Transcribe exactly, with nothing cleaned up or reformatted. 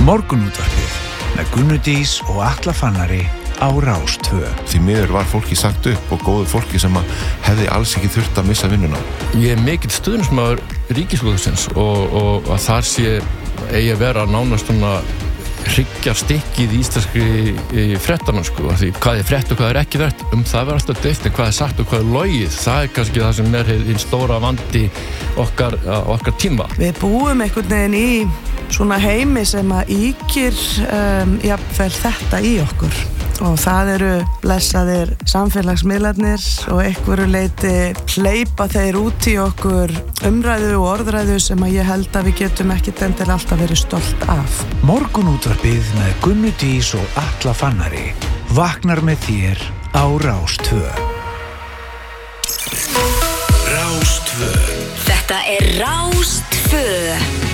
Morgunútvarpið með Gunnu Dís og Atla Fannari á Rás tvö. Því miður var fólki sagt upp og góðu fólki sem að hefði alls ekki þurft að missa vinnuna. Ég er mikill stuðningsmaður Ríkisútvarpsins og, og að þar sé eigi að vera nánast svona hryggjar stikkið í íslenskri fréttamennsku, af því hvað er frétt og hvað er ekki frétt, um það verður alltaf deilt, en hvað er sagt og hvað er logið, það er kannski það sem er hinn stóra vandi okkar, okkar tíma. Við búum einhvern veginn í svona heimi sem að ýkir um, jafnvel þetta í okkur og það eru blessaðir samfélagsmiðlarnir og einhverju leyti hleypa þeir út í okkur umræðu og orðræðu sem að ég held að við getum ekkit endilega alltaf verið stolt af. Morgunútvarpið með Gunnu Dís og Atla Fannari vaknar með þér á Rás tvö. Rás tvö. Þetta er Rás tvö.